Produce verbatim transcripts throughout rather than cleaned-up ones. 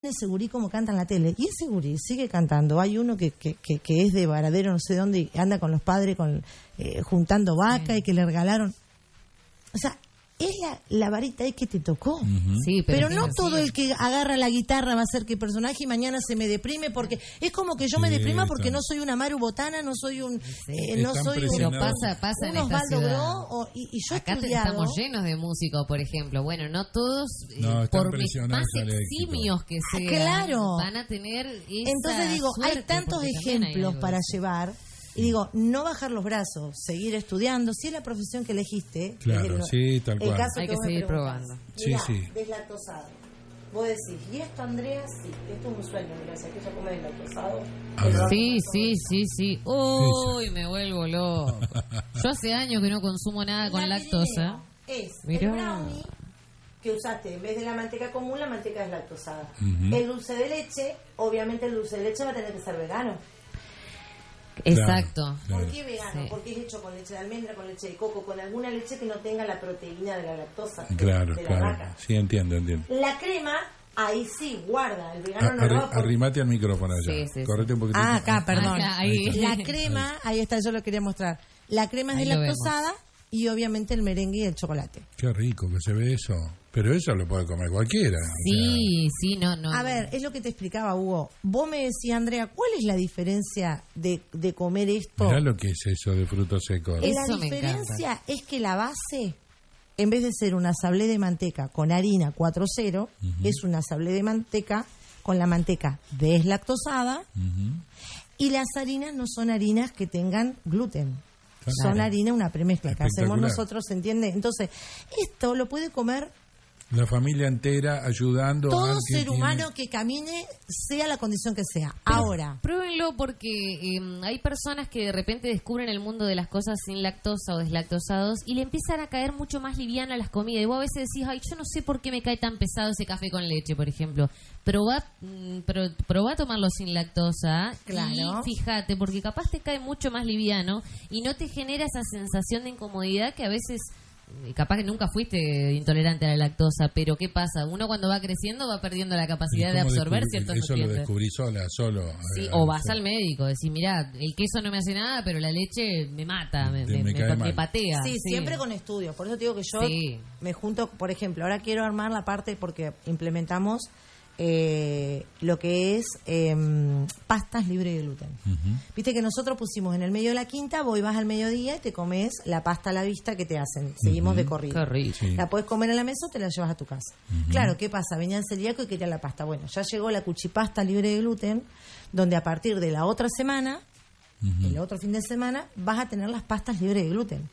ese gurí como canta en la tele. Y ese gurí sigue cantando. Hay uno que, que, que, que es de Varadero, no sé dónde, y anda con los padres con eh, juntando vaca sí. y que le regalaron. O sea, es la, la varita ahí que te tocó. Uh-huh. Sí, pero pero no todo el que agarra la guitarra va a ser que personaje y mañana se me deprime, porque es como que yo sí, me deprima porque no soy una Maru Botana, no soy un sí. eh, no soy un, pero pasa, pasa un Osvaldo Gro, o, y, y yo acá estudiado, estamos llenos de músicos, por ejemplo. Bueno, no todos, no, eh, por más eximios que sean, claro. van a tener esa Entonces digo, suerte, hay tantos ejemplos hay para llevar. Y digo, no bajar los brazos, seguir estudiando. Si es la profesión que elegiste, claro, el, sí, tal cual. Hay que, que seguir probando. Sí, mirá, sí. Deslactosado. Vos decís, ¿y esto, Andrea? Sí, esto es un sueño. Mira, si aquella come deslactosado. Sí, sí, sí, sí. Uy, me vuelvo loco. Yo hace años que no consumo nada con la lactosa. Es Mirá. el brownie que usaste, en vez de la manteca común, la manteca deslactosada. Uh-huh. El dulce de leche, obviamente el dulce de leche va a tener que ser vegano. Exacto. Claro, claro. ¿Por qué vegano? Sí. Porque es hecho con leche de almendra, con leche de coco, con alguna leche que no tenga la proteína de la lactosa. Claro, de la claro. vaca. Sí, entiendo, entiendo. La crema, ahí sí, guarda. El vegano a, no lo va a poner. Arrimate al micrófono allá. Sí, sí, Correte un poquitito. Ah, acá, perdón. Acá, ahí. La crema, ahí está, yo lo quería mostrar. La crema es deslactosada y obviamente el merengue y el chocolate. Qué rico que se ve eso. Pero eso lo puede comer cualquiera. Sí, o sea. sí, no, no. A ver, es lo que te explicaba, Hugo. Vos me decías, Andrea, ¿cuál es la diferencia de, de comer esto? Mirá lo que es eso de frutos secos. La eso diferencia es que la base, en vez de ser una sablé de manteca con harina cuatro cero, uh-huh. es una sablé de manteca con la manteca deslactosada uh-huh. y las harinas no son harinas que tengan gluten. Claro. Son harina, una premezcla que hacemos nosotros, ¿se entiende? Entonces, esto lo puede comer la familia entera ayudando todo a ser tiene... humano que camine, sea la condición que sea. Pero ahora, pruébenlo, porque eh, hay personas que de repente descubren el mundo de las cosas sin lactosa o deslactosados y le empiezan a caer mucho más liviana a las comidas. Y vos a veces decís, ay, yo no sé por qué me cae tan pesado ese café con leche, por ejemplo. Probá, pro, probá a tomarlo sin lactosa. Claro. Y fíjate, porque capaz te cae mucho más liviano y no te genera esa sensación de incomodidad que a veces... Capaz que nunca fuiste intolerante a la lactosa, pero ¿qué pasa? Uno cuando va creciendo va perdiendo la capacidad de absorber ciertos eso nutrientes. Eso lo descubrí sola, solo. Sí, eh, o vas al médico, decís, mirá, el queso no me hace nada, pero la leche me mata, me, me, me, me, me patea. Sí, sí, siempre con estudios. Por eso te digo que yo sí. me junto, por ejemplo, ahora quiero armar la parte porque implementamos eh, lo que es eh, pastas libres de gluten. Uh-huh. Viste que nosotros pusimos en el medio de la quinta, vos vas al mediodía y te comes la pasta a la vista que te hacen. Seguimos uh-huh. de corrido. Qué rico. Sí. La puedes comer en la mesa o te la llevas a tu casa. Uh-huh. Claro, ¿qué pasa? Venía el celíaco y quería la pasta. Bueno, ya llegó la cuchipasta libre de gluten, donde a partir de la otra semana, uh-huh. el otro fin de semana, vas a tener las pastas libres de gluten.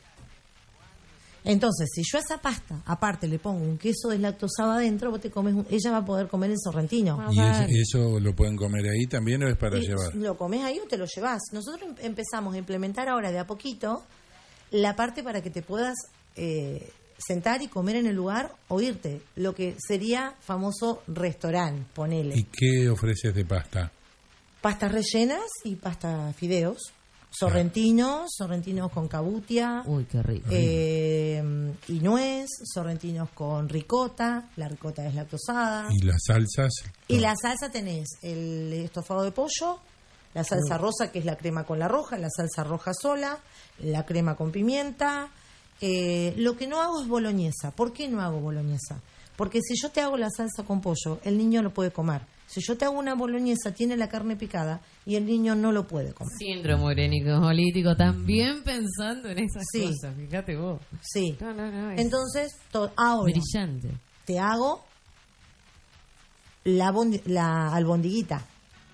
Entonces, si yo a esa pasta, aparte le pongo un queso deslactosado adentro, vos te comes un, ella va a poder comer el sorrentino. ¿Y eso, eso lo pueden comer ahí también o es para y llevar? Lo comes ahí o te lo llevas. Nosotros empezamos a implementar ahora de a poquito la parte para que te puedas eh, sentar y comer en el lugar o irte. Lo que sería famoso restaurante, ponele. ¿Y qué ofreces de pasta? Pastas rellenas y pasta fideos. Sorrentinos, sorrentinos con cabutia. Uy, qué rico. Eh, y nuez, sorrentinos con ricota, la ricota es lactosada. ¿Y las salsas? Y la salsa tenés el estofado de pollo, la salsa Uy. rosa, que es la crema con la roja, la salsa roja sola, la crema con pimienta. Eh, lo que no hago es boloñesa. ¿Por qué no hago boloñesa? Porque si yo te hago la salsa con pollo, el niño lo puede comer. Si yo te hago una boloñesa, tiene la carne picada y el niño no lo puede comer. Síndrome urénico-molítico, también pensando en esas sí. cosas, fíjate vos. Sí. No, no, no, es Entonces, to- ahora brillante. Te hago la, bondi- la albondiguita.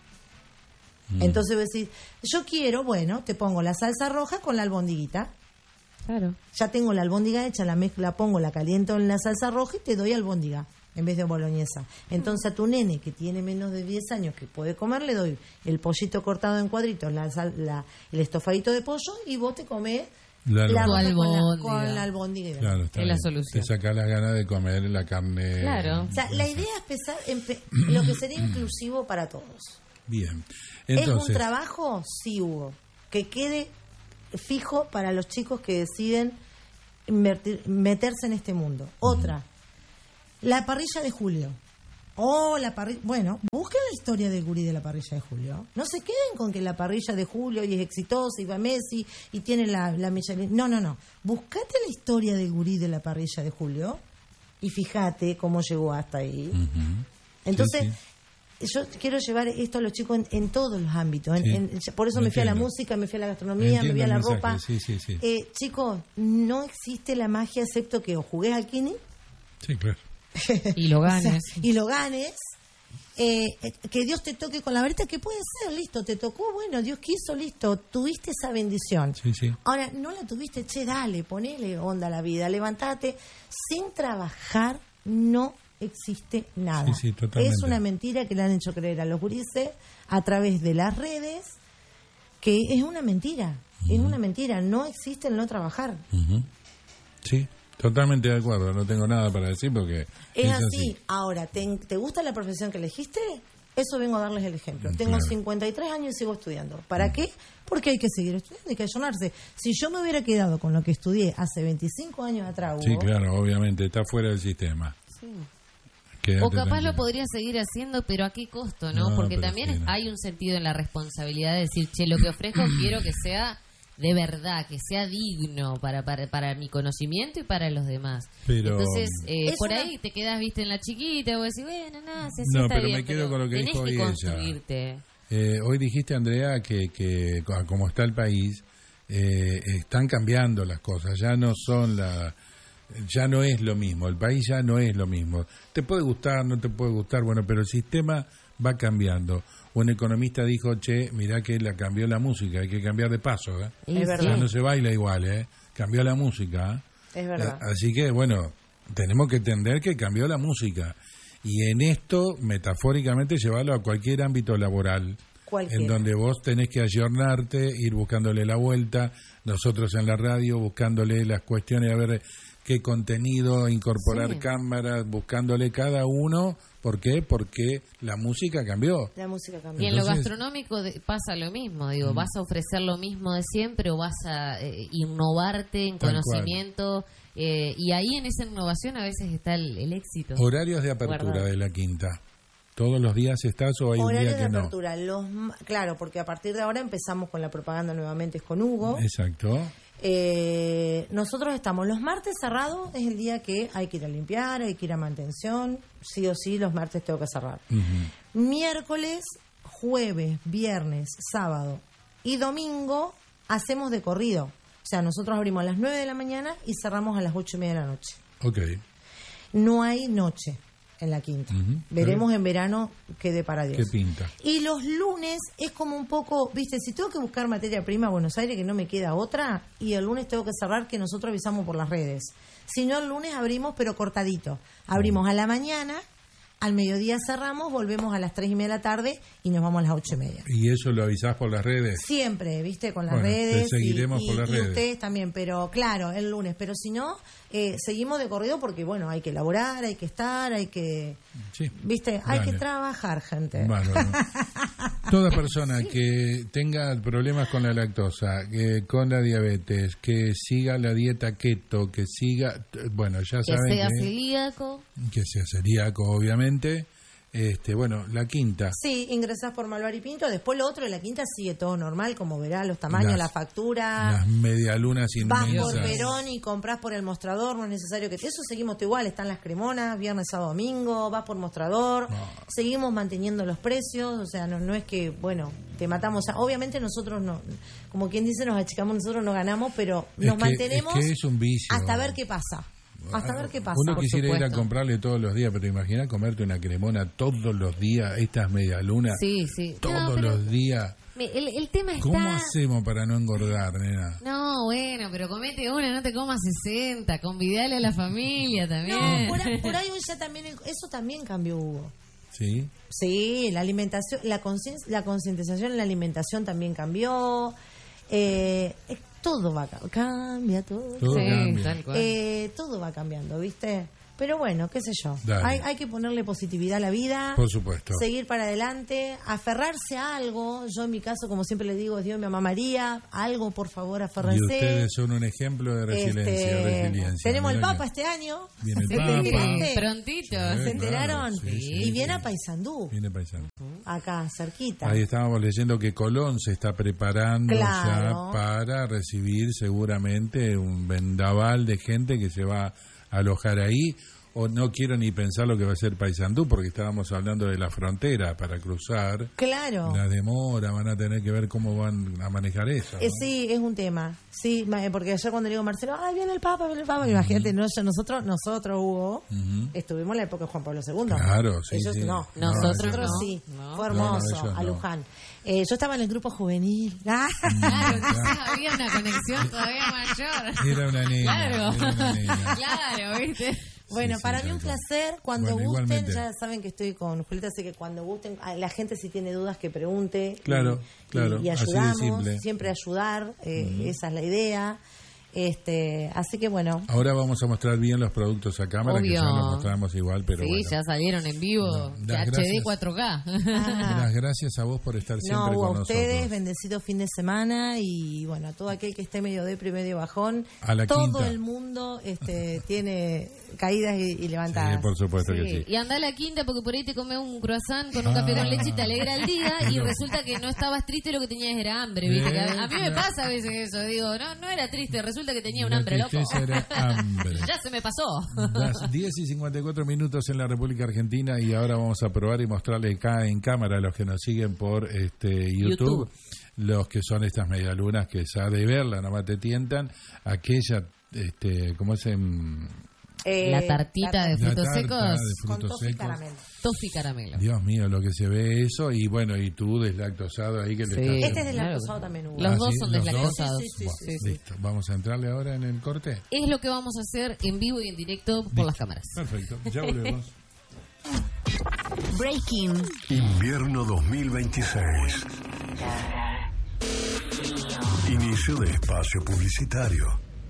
Mm. Entonces vos decís, yo quiero, bueno, te pongo la salsa roja con la albondiguita. Claro. Ya tengo la albóndiga hecha, la mezcla, pongo, la caliento en la salsa roja y te doy albóndiga en vez de boloñesa. Entonces a tu nene que tiene menos de diez años que puede comer, le doy el pollito cortado en cuadritos, la, la, el estofadito de pollo y vos te comés la, la roja con la, con la albóndiga. Claro, es la solución. Te saca las ganas de comer la carne. Claro. O sea, la idea es pensar en pe- lo que sería inclusivo para todos. Bien. Entonces, ¿es un trabajo? Sí, Hugo. Que quede fijo para los chicos que deciden invertir, meterse en este mundo. Otra, la parrilla de julio. Oh, la parrilla. Bueno, busquen la historia del gurí de la parrilla de Julio. No se queden con que la parrilla de Julio y es exitosa y va Messi y tiene la, la Michelin. No, no, no. Buscate la historia del gurí de la parrilla de Julio y fíjate cómo llegó hasta ahí. Uh-huh. Entonces, sí, sí. yo quiero llevar esto a los chicos en, en todos los ámbitos. En, Sí. en, por eso Lo me fui a la entiendo. música, me fui a la gastronomía, Entiendo me fui a el la mensaje, ropa. sí, sí, sí. Eh, chicos, no existe la magia excepto que o jugues al kini Sí, claro. Y lo ganes. o sea, y lo ganes. Eh, eh, que Dios te toque con la varita, que puede ser, listo, te tocó, bueno, Dios quiso, listo, tuviste esa bendición. Sí, sí. Ahora, no la tuviste, che, dale, ponele onda a la vida, levantate. Sin trabajar no existe nada. Sí, sí, totalmente. Es una mentira que le han hecho creer a los gurises a través de las redes, que es una mentira, uh-huh. es una mentira, no existe el no trabajar. Uh-huh. Sí. Totalmente de acuerdo, no tengo nada para decir porque Es, es así. así. Ahora, ¿te, ¿te gusta la profesión que elegiste? Eso vengo a darles el ejemplo. Mm, Tengo claro. cincuenta y tres años y sigo estudiando. ¿Para qué? Porque hay que seguir estudiando, hay que ayornarse. Si yo me hubiera quedado con lo que estudié hace veinticinco años atrás, Hugo, Sí, claro, obviamente, está fuera del sistema. Sí. Quédate O capaz tranquilo. lo podría seguir haciendo, pero ¿a qué costo, no? No, Porque pero también sí, es- no. hay un sentido en la responsabilidad de decir, che, lo que ofrezco quiero que sea de verdad, que sea digno para, para, para mi conocimiento y para los demás. Pero- Entonces, eh, Es por una- ahí te quedas, viste, en la chiquita, o decís, bueno, nada, si así No, está pero bien, me quedo con lo que tenés dijo que hoy ella. construirte. Eh, hoy dijiste, Andrea, que, que co- como está el país, eh, están cambiando las cosas, ya no son la... Ya no es lo mismo, el país ya no es lo mismo. Te puede gustar, no te puede gustar, bueno, pero el sistema va cambiando. Un economista dijo, che, mirá que la cambió la música, hay que cambiar de paso, ¿eh? Y Es sí. verdad. Ya no se baila igual, ¿eh? Cambió la música. ¿eh? es verdad. Eh, Así que, bueno, tenemos que entender que cambió la música. Y en esto, metafóricamente, llevarlo a cualquier ámbito laboral, Cualquiera. en donde vos tenés que ayornarte, ir buscándole la vuelta, nosotros en la radio buscándole las cuestiones, a ver qué contenido, incorporar Sí. cámaras, buscándole cada uno. ¿Por qué? Porque la música cambió. La música Y cambió. en lo Entonces- gastronómico de- pasa lo mismo, digo, vas a ofrecer lo mismo de siempre o vas a eh, innovarte en Tal conocimiento eh, y ahí en esa innovación a veces está el, el éxito. Horarios de apertura Guardado. de la quinta. ¿Todos los días estás o hay Horarios un día de que apertura. Los, ma- claro, porque a partir de ahora empezamos con la propaganda nuevamente es con Hugo. no? Exacto. Eh, nosotros estamos los martes cerrados, es el día que hay que ir a limpiar, hay que ir a mantención, sí o sí los martes tengo que cerrar. Ujú. Miércoles, jueves, viernes, sábado y domingo hacemos de corrido. O sea, nosotros abrimos a las nueve de la mañana y cerramos a las ocho y media de la noche. Ok. No hay noche en la quinta. Ujú. Veremos en verano qué depara Dios. ¿Qué pinta? Y los lunes es como un poco, viste, si tengo que buscar materia prima a Buenos Aires, que no me queda otra, y el lunes tengo que cerrar, que nosotros avisamos por las redes. Si no, el lunes abrimos, pero cortadito. Abrimos a la mañana, al mediodía cerramos, volvemos a las tres y media de la tarde y nos vamos a las ocho y media. ¿Y eso lo avisás por las redes? Siempre, viste, con las Bueno, te redes. seguiremos y, por y- las y redes. ustedes también, pero claro, el lunes. Pero si no, eh, seguimos de corrido porque, bueno, hay que elaborar, hay que estar, hay que. Sí. Viste, hay Dale. que trabajar, gente. Bárbaro. Toda persona que tenga problemas con la lactosa, que con la diabetes, que siga la dieta keto, que siga, t- bueno, ya Que saben sea que, celíaco. que sea celíaco, obviamente. Este, bueno, la quinta. Sí, ingresás por Malvar y Pinto. Después lo otro de la quinta sigue todo normal, como verás, los tamaños, Las- la factura. Las medialunas Vas inmensas. por Perón y compras por el mostrador, no es necesario que... Eso seguimos todo igual, están las cremonas, viernes, sábado, domingo, vas por mostrador, No. seguimos manteniendo los precios, o sea, no, no es que, bueno, te matamos. O sea, obviamente nosotros, no, como quien dice, nos achicamos, nosotros no ganamos, pero Es nos que- mantenemos es que es un vicio. hasta ver qué pasa. Hasta ver qué pasa. Uno por quisiera ir a supuesto. comprarle todos los días, pero imagina comerte una cremona todos los días, estas medialunas, Sí, sí. todos No, pero los días. me- el, el tema está... ¿Cómo hacemos para no engordar, nena? No, bueno, pero comete una, no te comas sesenta, convidale a la familia también. No, por, ahí- por ahí hoy ya también, eso también cambió, Hugo. ¿Sí? Sí, la alimentación, la concien- la concientización en la alimentación también cambió. Eh, es- todo va a ca- cambia todo. Todo Sí, cambia. tal cual. Eh, todo va cambiando, ¿viste? Pero bueno, qué sé yo. Hay, hay que ponerle positividad a la vida. Por supuesto. Seguir para adelante, aferrarse a algo. Yo en mi caso, como siempre le digo, Dios, mi mamá María, algo, por favor, aférrense. Y ustedes son un ejemplo de resiliencia. Este, resiliencia. Tenemos el Papa este año. Viene el Papa. Sí, prontito. Sí, ¿se enteraron? Claro, sí, sí, y viene sí. a Paysandú. Viene a Paysandú. Acá, cerquita. Ahí estábamos leyendo que Colón se está preparando claro. ya para recibir seguramente un vendaval de gente que se va a alojar ahí. O no quiero ni pensar lo que va a ser Paysandú, porque estábamos hablando de la frontera para cruzar. Claro. La demora, van a tener que ver cómo van a manejar eso, ¿no? Eh, sí, es un tema. Sí, porque ayer cuando le digo a Marcelo, ay, viene el Papa, viene el Papa, uh-huh. imagínate, no, nosotros, nosotros, Hugo, uh-huh. estuvimos en la época de Juan Pablo segundo. Claro, sí, Ellos sí. no. Nosotros no, no. sí. No. Fue hermoso, no, no, a Luján. Eh, yo estaba en el grupo juvenil. Claro, entonces había una conexión todavía mayor. Era una niña. Claro, era una niña. claro, ¿viste? Bueno, sí, para sí, mí un placer. Cuando bueno, gusten, igualmente. ya saben que estoy con Julieta, así que cuando gusten, la gente si tiene dudas que pregunte. Claro, y, claro. Y, y ayudamos, así de simple. siempre ayudar, eh, Uh-huh. esa es la idea. Este, así que bueno. Ahora vamos a mostrar bien los productos a cámara, Obvio. que ya los mostramos igual, pero sí, bueno. ya salieron en vivo, no, H D gracias, cuatro K. Ah. Las gracias a vos por estar siempre no, con a ustedes, nosotros. bendecido fin de semana y bueno, a todo aquel que esté medio depre, medio bajón, A la todo quinta. el mundo este, tiene caídas y, y levantadas. Sí, por supuesto Sí, que sí. Y anda a la quinta porque por ahí te comes un croissant con un café con leche y te alegra el día y resulta que no estabas triste, lo que tenías era hambre, ¿viste? Eh, A mí me claro. pasa a veces eso, digo, no, no era triste, resulta que tenía un La hambre loco. tristeza era hambre. Ya se me pasó. Las diez y cincuenta y cuatro minutos en la República Argentina y ahora vamos a probar y mostrarle acá en cámara a los que nos siguen por este YouTube, YouTube. los que son estas medialunas que ya de verla nomás te tientan, aquella, este, ¿cómo se llama? Eh, La tartita de La frutos tarta secos. de con frutos toffee y secos. caramelo. Toffee caramelo. Dios mío, lo que se ve eso y bueno, y tú deslactosado ahí que Sí. le estás... Este es del Claro. lactosado también, Hugo. Los Ah, dos sí, son los deslactosados. dos. Sí, sí, Bueno, sí, sí. listo. Vamos a entrarle ahora en el corte. Es lo que vamos a hacer en vivo y en directo por Listo. las cámaras. Perfecto, ya volvemos. Breaking. Invierno dos mil veintiséis. Inicio de espacio publicitario.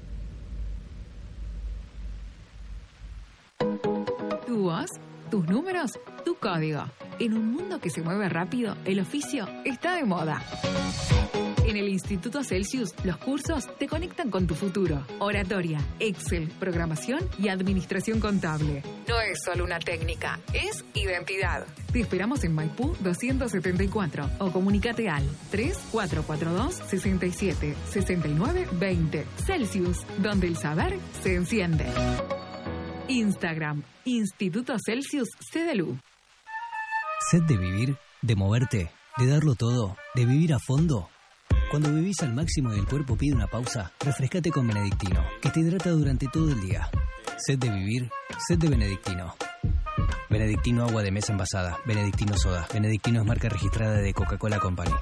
Tu voz, tus números, tu código. En un mundo que se mueve rápido, el oficio está de moda. En el Instituto Celsius, los cursos te conectan con tu futuro. Oratoria, Excel, programación y administración contable. No es solo una técnica, es identidad. Te esperamos en Maipú doscientos setenta y cuatro o comunícate al tres cuatro cuatro dos, seis siete, seis nueve dos cero. Celsius, donde el saber se enciende. Instagram, Instituto Celsius C D L U. ¿Sed de vivir? ¿De moverte? ¿De darlo todo? ¿De vivir a fondo? Cuando vivís al máximo y el cuerpo pide una pausa, refrescate con Benedictino, que te hidrata durante todo el día. ¿Sed de vivir? Sed de Benedictino. Benedictino agua de mesa envasada. Benedictino soda. Benedictino es marca registrada de Coca-Cola Company.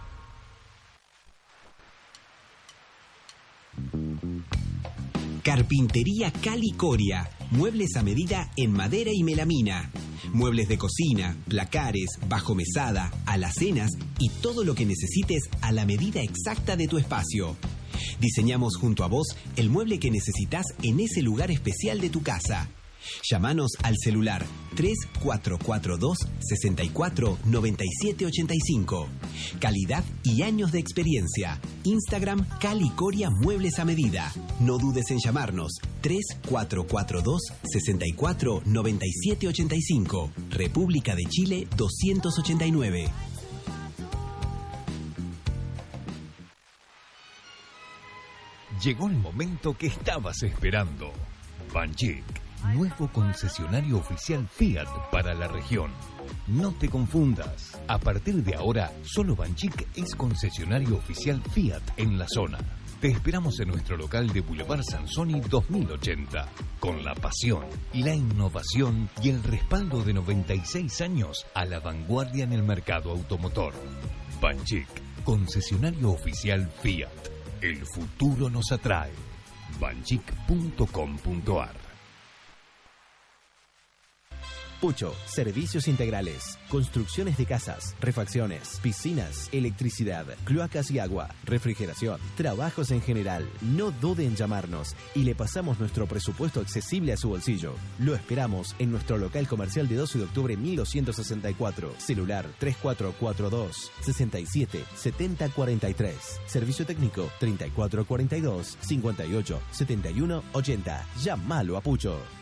Carpintería Cali Coria. Muebles a medida en madera y melamina. Muebles de cocina, placares, bajo mesada, alacenas y todo lo que necesites a la medida exacta de tu espacio. Diseñamos junto a vos el mueble que necesitas en ese lugar especial de tu casa. Llámanos al celular tres cuatro cuatro dos, seis cuatro, nueve siete ocho cinco. Calidad y años de experiencia. Instagram Cali Coria Muebles a Medida. No dudes en llamarnos tres cuatro cuatro dos, seis cuatro, nueve siete ocho cinco. República de Chile doscientos ochenta y nueve. Llegó el momento que estabas esperando. Banchik, nuevo concesionario oficial Fiat para la región. No te confundas. A partir de ahora, solo Banchik es concesionario oficial Fiat en la zona. Te esperamos en nuestro local de Boulevard Sansoni dos mil ochenta, con la pasión y la innovación y el respaldo de noventa y seis años a la vanguardia en el mercado automotor. Banchik, concesionario oficial Fiat. El futuro nos atrae. banchik punto com punto ar. Pucho, servicios integrales, construcciones de casas, refacciones, piscinas, electricidad, cloacas y agua, refrigeración, trabajos en general. No dude en llamarnos y le pasamos nuestro presupuesto accesible a su bolsillo. Lo esperamos en nuestro local comercial de doce de octubre mil doscientos sesenta y cuatro. Celular tres cuatro cuatro dos, seis siete, siete cero cuatro tres. Servicio técnico treinta y cuatro cuarenta y dos, cincuenta y ocho, setenta y uno ochenta. Llámalo a Pucho.